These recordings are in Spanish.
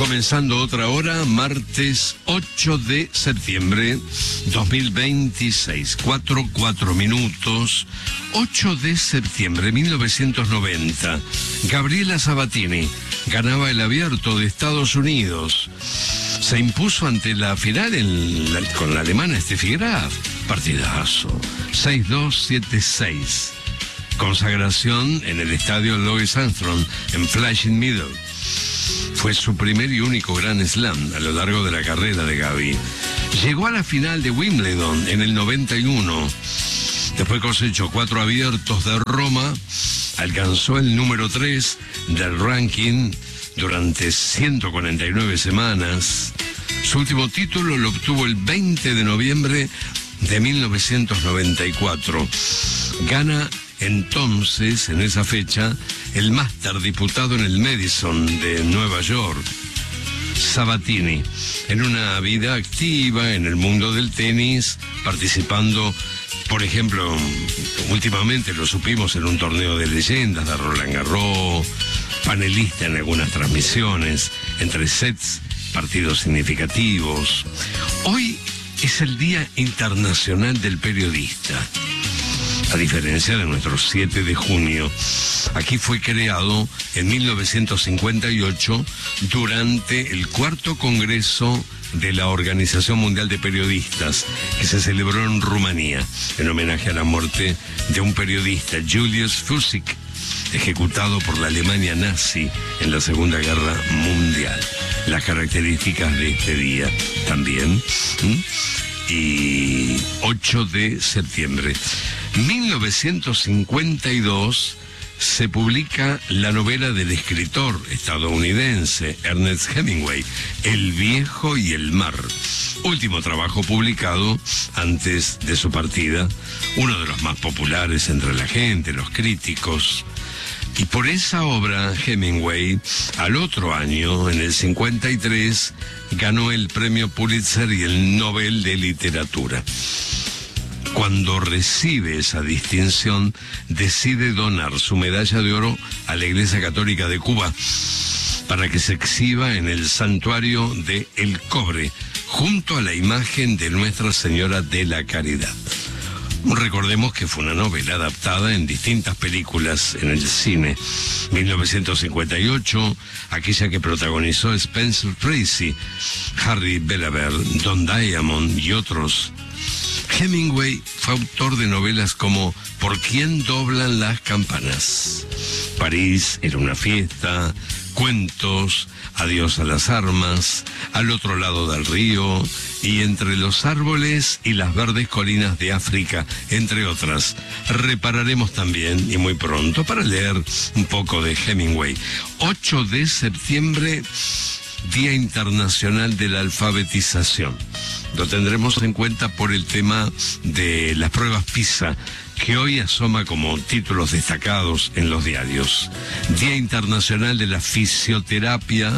Comenzando otra hora, martes 8 de septiembre 2026, 4 minutos, 8 de septiembre 1990. Gabriela Sabatini ganaba el Abierto de Estados Unidos. Se impuso ante la final con la alemana Steffi Graf. Partidazo. 6-2, 7-6. Consagración en el estadio Louis Armstrong en Flushing Meadow. Fue su primer y único Grand Slam a lo largo de la carrera de Gaby. Llegó a la final de Wimbledon en el 91. Después cosechó 4 abiertos de Roma. Alcanzó el número 3 del ranking durante 149 semanas. Su último título lo obtuvo el 20 de noviembre de 1994. Gana entonces, en esa fecha, el máster disputado en el Madison de Nueva York. Sabatini, en una vida activa en el mundo del tenis, participando, por ejemplo, últimamente lo supimos en un torneo de leyendas de Roland Garros, panelista en algunas transmisiones, entre sets, partidos significativos. Hoy es el Día Internacional del Periodista. A diferencia de nuestro 7 de junio, aquí fue creado en 1958 durante el 4º Congreso de la Organización Mundial de Periodistas, que se celebró en Rumanía, en homenaje a la muerte de un periodista, Julius Fučík, ejecutado por la Alemania nazi en la Segunda Guerra Mundial. Las características de este día también. Y 8 de septiembre. 1952 se publica la novela del escritor estadounidense Ernest Hemingway, El viejo y el mar. Último trabajo publicado antes de su partida, uno de los más populares entre la gente, los críticos. Y por esa obra, Hemingway, al otro año, en el 53, ganó el premio Pulitzer y el Nobel de Literatura. Cuando recibe esa distinción, decide donar su medalla de oro a la Iglesia Católica de Cuba para que se exhiba en el santuario de El Cobre, junto a la imagen de Nuestra Señora de la Caridad. Recordemos que fue una novela adaptada en distintas películas en el cine. 1958, aquella que protagonizó Spencer Tracy, Harry Belafonte, Don Diamond y otros. Hemingway fue autor de novelas como ¿Por quién doblan las campanas?, París era una fiesta, Cuentos, Adiós a las armas, Al otro lado del río y Entre los árboles y las verdes colinas de África, entre otras. Repararemos también, y muy pronto, para leer un poco de Hemingway. 8 de septiembre, Día Internacional de la Alfabetización. Lo tendremos en cuenta por el tema de las pruebas PISA, que hoy asoma como títulos destacados en los diarios. Día Internacional de la Fisioterapia,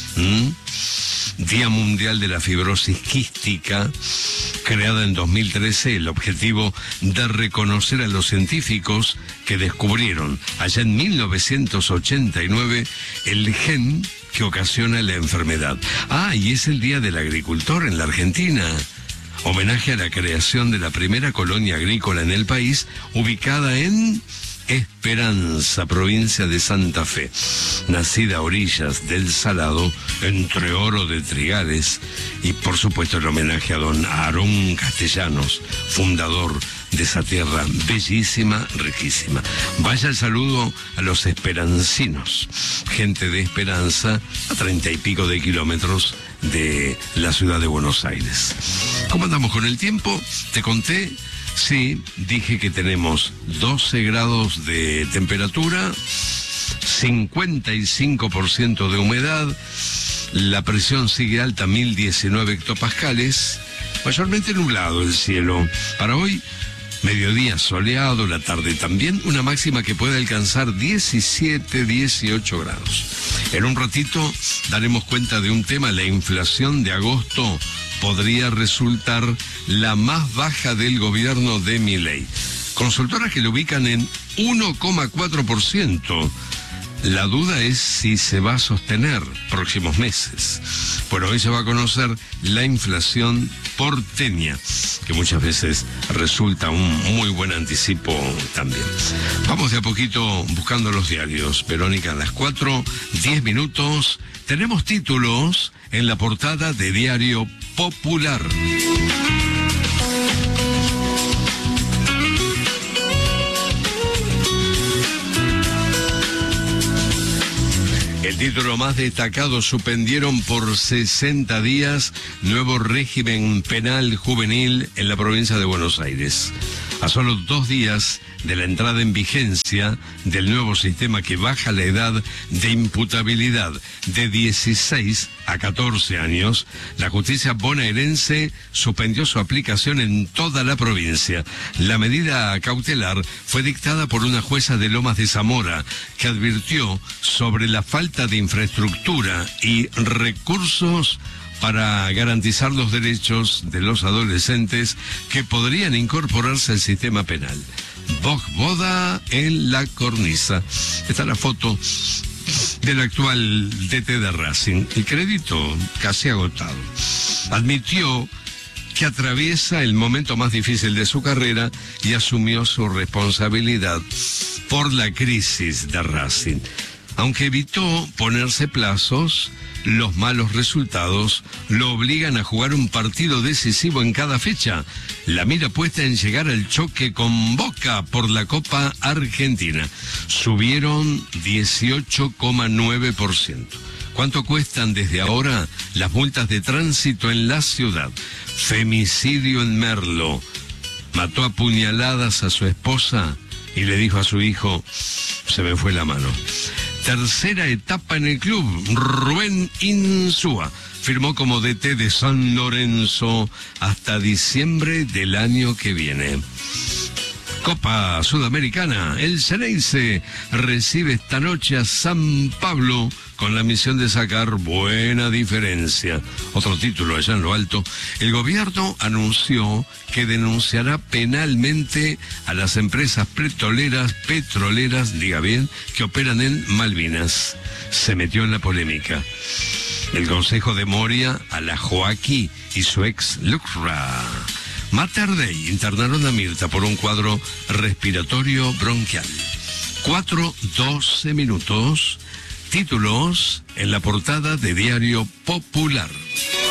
Día Mundial de la Fibrosis Quística, creada en 2013, el objetivo de reconocer a los científicos que descubrieron allá en 1989 el gen que ocasiona la enfermedad. Y es el Día del Agricultor en la Argentina. Homenaje a la creación de la primera colonia agrícola en el país, ubicada en Esperanza, provincia de Santa Fe. Nacida a orillas del Salado, entre oro de trigales, y por supuesto el homenaje a don Aarón Castellanos, fundador de esa tierra bellísima, riquísima. Vaya el saludo a los esperancinos, gente de Esperanza, a 30 y pico de kilómetros de la ciudad de Buenos Aires. ¿Cómo andamos con el tiempo? Te conté. Sí, dije que tenemos 12 grados de temperatura, 55% de humedad, la presión sigue alta, 1019 hectopascales, mayormente nublado el cielo. Para hoy, mediodía soleado, la tarde también, una máxima que puede alcanzar 17, 18 grados. En un ratito daremos cuenta de un tema, la inflación de agosto podría resultar la más baja del gobierno de Milei. Consultoras que lo ubican en 1,4%. La duda es si se va a sostener próximos meses. Bueno, hoy se va a conocer la inflación porteña, que muchas veces resulta un muy buen anticipo también. Vamos de a poquito buscando los diarios. Verónica, a las 4:10 tenemos títulos en la portada de Diario Popular. El título más destacado: suspendieron por 60 días nuevo régimen penal juvenil en la provincia de Buenos Aires. A solo 2 días de la entrada en vigencia del nuevo sistema que baja la edad de imputabilidad de 16 a 14 años, la justicia bonaerense suspendió su aplicación en toda la provincia. La medida cautelar fue dictada por una jueza de Lomas de Zamora, que advirtió sobre la falta de infraestructura y recursos para garantizar los derechos de los adolescentes que podrían incorporarse al sistema penal. Boda en la cornisa. Está la foto del actual DT de Racing. El crédito casi agotado. Admitió que atraviesa el momento más difícil de su carrera y asumió su responsabilidad por la crisis de Racing. Aunque evitó ponerse plazos, los malos resultados lo obligan a jugar un partido decisivo en cada fecha. La mira puesta en llegar al choque con Boca por la Copa Argentina. Subieron 18,9%. ¿Cuánto cuestan desde ahora las multas de tránsito en la ciudad? Femicidio en Merlo. Mató a puñaladas a su esposa y le dijo a su hijo: se me fue la mano. Tercera etapa en el club. Rubén Insúa firmó como DT de San Lorenzo hasta diciembre del año que viene. Copa Sudamericana. El Xeneize recibe esta noche a San Pablo con la misión de sacar buena diferencia. Otro título allá en lo alto. El gobierno anunció que denunciará penalmente a las empresas petroleras, diga bien, que operan en Malvinas. Se metió en la polémica. El Consejo de Moria a la Joaquí y su ex Lucra. Mater Dei internaron a Mirta por un cuadro respiratorio bronquial. 4:12. Títulos en la portada de Diario Popular.